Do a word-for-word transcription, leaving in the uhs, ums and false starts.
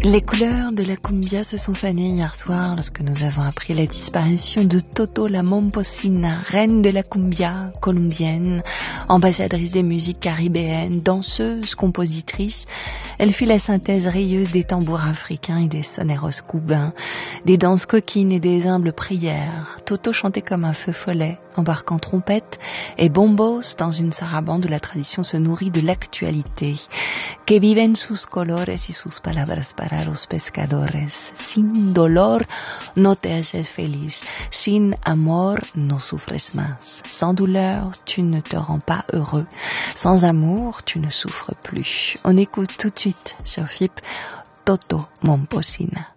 Les couleurs de la cumbia se sont fanées hier soir lorsque nous avons appris la disparition de Toto la Momposina, reine de la cumbia colombienne, ambassadrice des musiques caribéennes, danseuse, compositrice. Elle fit la synthèse rayeuse des tambours africains et des soneros cubains, des danses coquines et des humbles prières. Toto chantait comme un feu follet, embarquant trompette et bombos dans une sarabande où la tradition se nourrit de l'actualité. Que viven sus colores y sus palabras para los pescadores. Sin dolor no te haces feliz. Sin amor no sufres más. Sans douleur, tu ne te rends pas heureux. Sans amour, tu ne souffres plus. On écoute tout de suite sur F I P Toto Momposina.